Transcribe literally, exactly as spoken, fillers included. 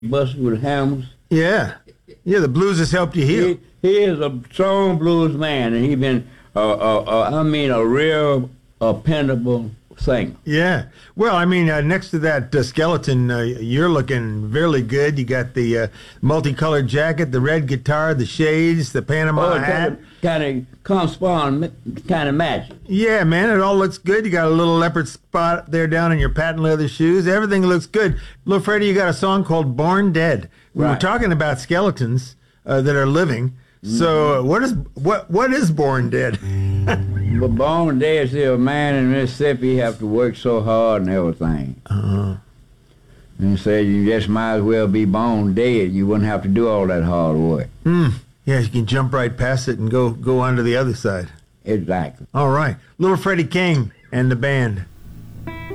busted with hammers. Yeah. Yeah, the blues has helped you heal. He, he is a strong blues man, and he been, uh, uh, uh, I mean, a real uh, dependable singer. Yeah. Well, I mean, uh, next to that uh, skeleton, uh, you're looking really good. You got the uh, multicolored jacket, the red guitar, the shades, the Panama Oh, hat. kind of comes spawn, kind of magic. Yeah, man, it all looks good. You got a little leopard spot there down in your patent leather shoes. Everything looks good. Little Freddie, you got a song called Born Dead. We Right. were talking about skeletons uh, that are living. Mm-hmm. So uh, what is what what is Born Dead? But born dead, see, a man in Mississippi have to work so hard and everything. Uh-huh. And he said you just might as well be born dead. You wouldn't have to do all that hard work. Hmm. Yeah, you can jump right past it and go go on to the other side. Exactly. All right. Little Freddie King and the band.